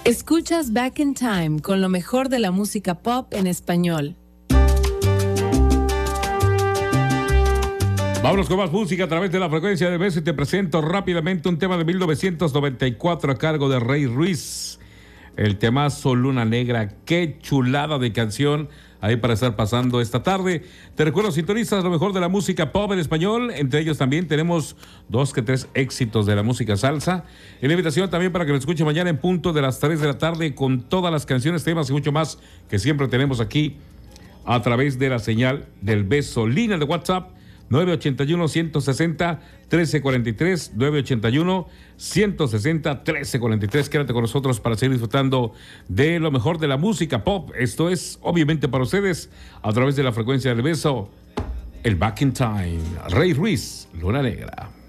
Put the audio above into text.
Escuchas Back in Time con lo mejor de la música pop en español. Vámonos con más música a través de la frecuencia de Beso y te presento rápidamente un tema de 1994 a cargo de Rey Ruiz. El temazo Luna Negra, qué chulada de canción ahí para estar pasando esta tarde. Te recuerdo, sintonizas lo mejor de la música pop en español. Entre ellos también tenemos 2 que 3 éxitos de la música salsa. Y la invitación también para que lo escuche mañana en punto de las 3 de la tarde con todas las canciones, temas y mucho más que siempre tenemos aquí a través de la señal del Beso. Línea de WhatsApp 981-160-1343, 981-160-1343. Quédate con nosotros para seguir disfrutando de lo mejor de la música pop. Esto es, obviamente, para ustedes, a través de la frecuencia del Beso, el Back in Time. Rey Ruiz, Luna Negra.